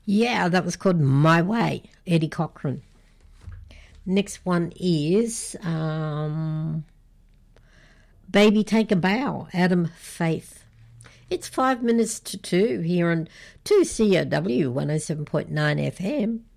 Yeah, that was called My Way, Eddie Cochran. Next one is Baby Take a Bow, Adam Faith. It's 5 minutes to 2 here on 2COW 107.9 FM.